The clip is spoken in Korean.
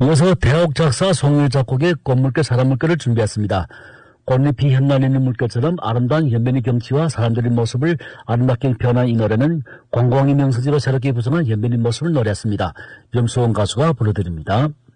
이어서 대옥 작사 송일 작곡의 꽃물개 사람물개를 준비했습니다. 꽃잎이 흩날리는 물결처럼 아름다운 연변의 경치와 사람들의 모습을 아름답게 변한 이 노래는 공공의 명서지로 새롭게 구성한 연변의 모습을 노래했습니다. 염수원 가수가 불러드립니다.